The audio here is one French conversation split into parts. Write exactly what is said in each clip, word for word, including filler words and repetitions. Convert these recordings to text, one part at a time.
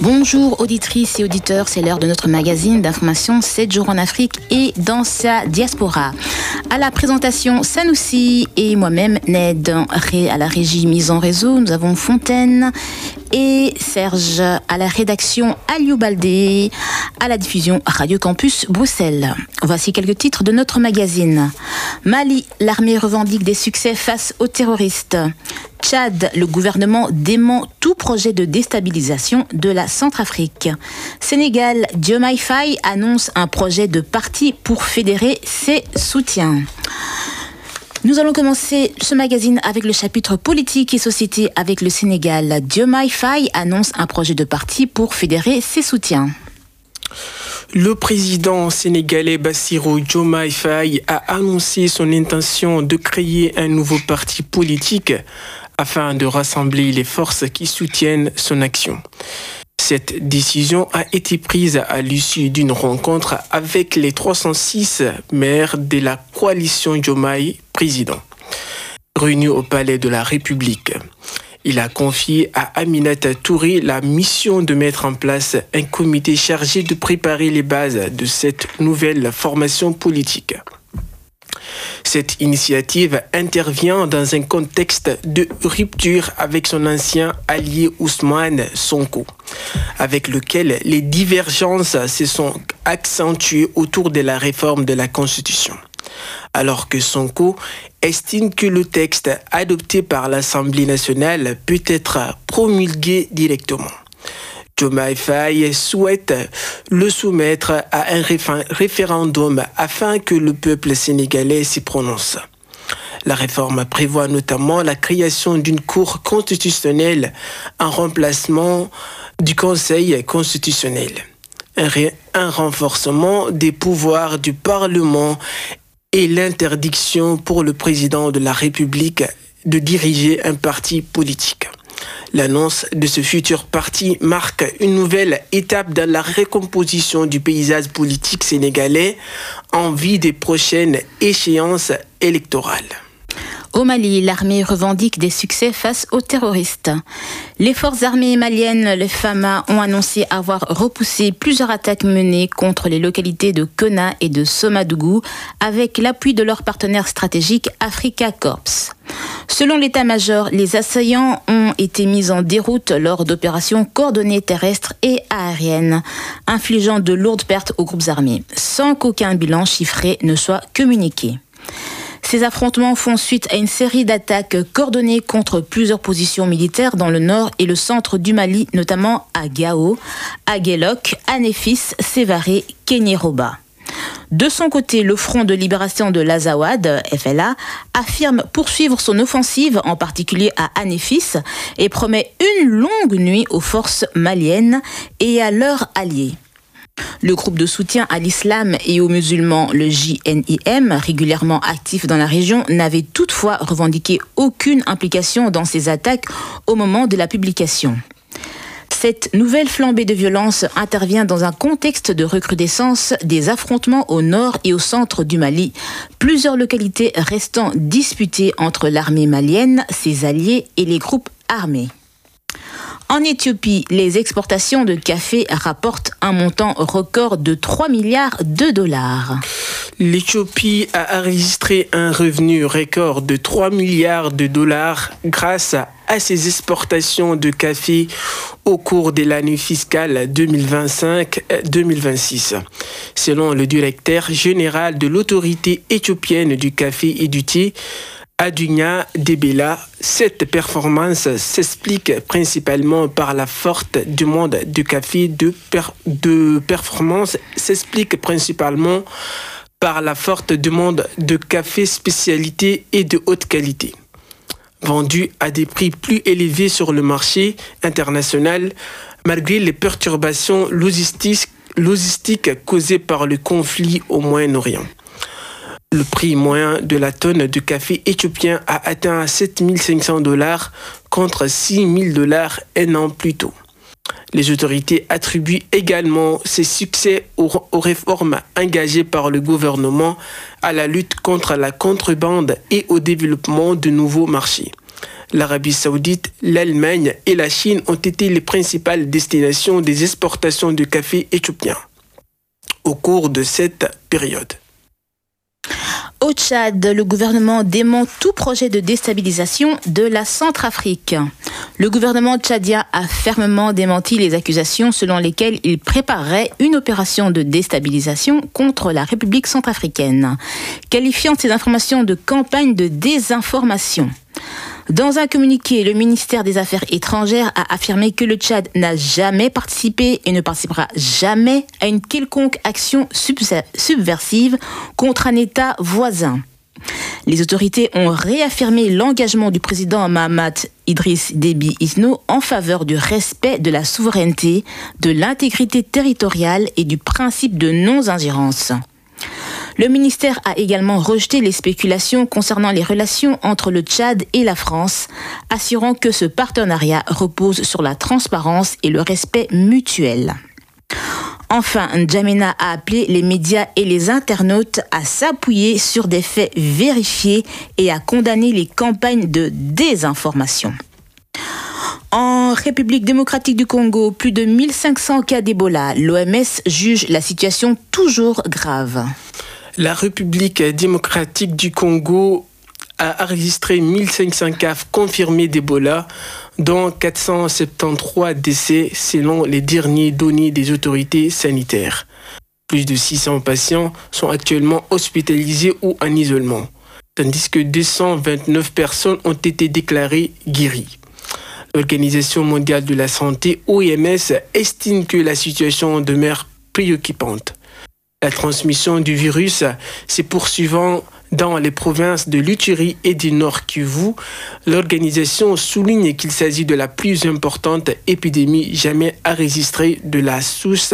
Bonjour auditrices et auditeurs, c'est l'heure de notre magazine d'information sept jours en Afrique et dans sa diaspora. À la présentation, Sanoussi et moi-même, Ned, à la régie mise en réseau, nous avons Fontaine et Serge, à la rédaction Aliou Baldé, à la diffusion Radio Campus Bruxelles. Voici quelques titres de notre magazine. Mali, l'armée revendique des succès face aux terroristes. Tchad, le gouvernement dément tout projet de déstabilisation de la Centrafrique. Sénégal, Diomaye Faye annonce un projet de parti pour fédérer ses soutiens. Nous allons commencer ce magazine avec le chapitre politique et société avec le Sénégal. Diomaye Faye annonce un projet de parti pour fédérer ses soutiens. Le président sénégalais Bassirou Diomaye Faye a annoncé son intention de créer un nouveau parti politique afin de rassembler les forces qui soutiennent son action. Cette décision a été prise à l'issue d'une rencontre avec les trois cent six maires de la coalition Diomaye Président, réunis au Palais de la République. Il a confié à Aminata Touré la mission de mettre en place un comité chargé de préparer les bases de cette nouvelle formation politique. Cette initiative intervient dans un contexte de rupture avec son ancien allié Ousmane Sonko, avec lequel les divergences se sont accentuées autour de la réforme de la Constitution. Alors que Sonko estime que le texte adopté par l'Assemblée nationale peut être promulgué directement. Diomaye Faye souhaite le soumettre à un réf- référendum afin que le peuple sénégalais s'y prononce. La réforme prévoit notamment la création d'une cour constitutionnelle en remplacement du Conseil constitutionnel, un, ré- un renforcement des pouvoirs du Parlement et l'interdiction pour le président de la République de diriger un parti politique. L'annonce de ce futur parti marque une nouvelle étape dans la recomposition du paysage politique sénégalais en vue des prochaines échéances électorales. Au Mali, l'armée revendique des succès face aux terroristes. Les forces armées maliennes, les F A M A, ont annoncé avoir repoussé plusieurs attaques menées contre les localités de Kona et de Somadougou avec l'appui de leur partenaire stratégique Africa Corps. Selon l'état-major, les assaillants ont été mis en déroute lors d'opérations coordonnées terrestres et aériennes, infligeant de lourdes pertes aux groupes armés, sans qu'aucun bilan chiffré ne soit communiqué. Ces affrontements font suite à une série d'attaques coordonnées contre plusieurs positions militaires dans le nord et le centre du Mali, notamment à Gao, à Guelok, à Néfis, Sévaré, Kéniéroba. De son côté, le Front de libération de l'Azawad, F L A, affirme poursuivre son offensive, en particulier à Anéfis, et promet une longue nuit aux forces maliennes et à leurs alliés. Le groupe de soutien à l'islam et aux musulmans, le J N I M, régulièrement actif dans la région, n'avait toutefois revendiqué aucune implication dans ces attaques au moment de la publication. Cette nouvelle flambée de violence intervient dans un contexte de recrudescence des affrontements au nord et au centre du Mali, plusieurs localités restant disputées entre l'armée malienne, ses alliés et les groupes armés. En Éthiopie, les exportations de café rapportent un montant record de trois milliards de dollars. L'Éthiopie a enregistré un revenu record de trois milliards de dollars grâce à ses exportations de café au cours de l'année fiscale deux mille vingt-cinq deux mille vingt-six. Selon le directeur général de l'autorité éthiopienne du café et du thé, Adunia Debela, cette performance s'explique principalement par la forte demande de café de, per- de performance s'explique principalement par la forte demande de café spécialité et de haute qualité, vendu à des prix plus élevés sur le marché international malgré les perturbations logistiques, logistiques causées par le conflit au Moyen-Orient. Le prix moyen de la tonne de café éthiopien a atteint sept mille cinq cents dollars contre six mille dollars un an plus tôt. Les autorités attribuent également ces succès aux, aux réformes engagées par le gouvernement à la lutte contre la contrebande et au développement de nouveaux marchés. L'Arabie saoudite, l'Allemagne et la Chine ont été les principales destinations des exportations de café éthiopien au cours de cette période. Au Tchad, le gouvernement dément tout projet de déstabilisation de la Centrafrique. Le gouvernement tchadien a fermement démenti les accusations selon lesquelles il préparerait une opération de déstabilisation contre la République centrafricaine, qualifiant ces informations de campagne de désinformation. Dans un communiqué, le ministère des Affaires étrangères a affirmé que le Tchad n'a jamais participé et ne participera jamais à une quelconque action subversive contre un État voisin. Les autorités ont réaffirmé l'engagement du président Mahamat Idriss Déby Itno en faveur du respect de la souveraineté, de l'intégrité territoriale et du principe de non-ingérence. Le ministère a également rejeté les spéculations concernant les relations entre le Tchad et la France, assurant que ce partenariat repose sur la transparence et le respect mutuel. Enfin, N'Djamena a appelé les médias et les internautes à s'appuyer sur des faits vérifiés et à condamner les campagnes de désinformation. En République démocratique du Congo, plus de mille cinq cents cas d'Ebola. L'O M S juge la situation toujours grave. La République démocratique du Congo a enregistré mille cinq cents cas confirmés d'Ebola, dont quatre cent soixante-treize décès selon les dernières données des autorités sanitaires. Plus de six cents patients sont actuellement hospitalisés ou en isolement, tandis que deux cent vingt-neuf personnes ont été déclarées guéries. L'Organisation mondiale de la santé, O M S, estime que la situation demeure préoccupante. La transmission du virus se poursuivant dans les provinces de l'Uturi et du Nord Kivu, l'organisation souligne qu'il s'agit de la plus importante épidémie jamais enregistrée de la source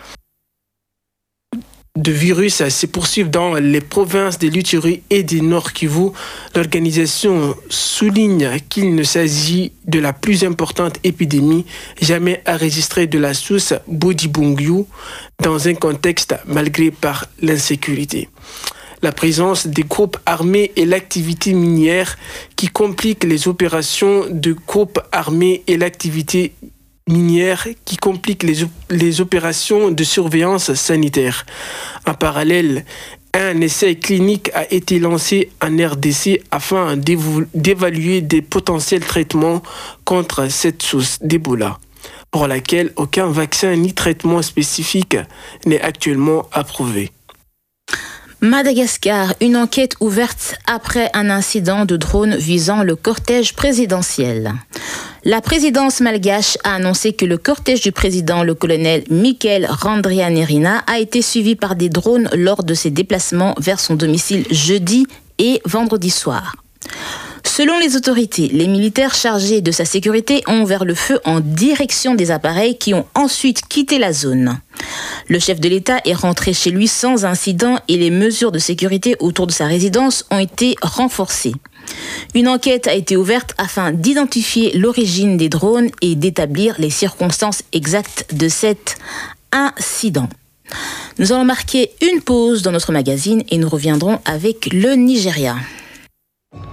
de virus se poursuivent dans les provinces de l'Uturi et du Nord Kivu. L'organisation souligne qu'il ne s'agit de la plus importante épidémie jamais enregistrée de la source Bodibungyu dans un contexte malgré par l'insécurité. La présence des groupes armés et l'activité minière qui compliquent les opérations de groupes armés et l'activité minière qui compliquent les, les opérations de surveillance sanitaire. En parallèle, un essai clinique a été lancé en R D C afin d'évaluer des potentiels traitements contre cette source d'Ebola, pour laquelle aucun vaccin ni traitement spécifique n'est actuellement approuvé. Madagascar, une enquête ouverte après un incident de drone visant le cortège présidentiel. La présidence malgache a annoncé que le cortège du président, le colonel Michael Randrianirina, a été suivi par des drones lors de ses déplacements vers son domicile jeudi et vendredi soir. Selon les autorités, les militaires chargés de sa sécurité ont ouvert le feu en direction des appareils qui ont ensuite quitté la zone. Le chef de l'État est rentré chez lui sans incident et les mesures de sécurité autour de sa résidence ont été renforcées. Une enquête a été ouverte afin d'identifier l'origine des drones et d'établir les circonstances exactes de cet incident. Nous allons marquer une pause dans notre magazine et nous reviendrons avec le Nigeria.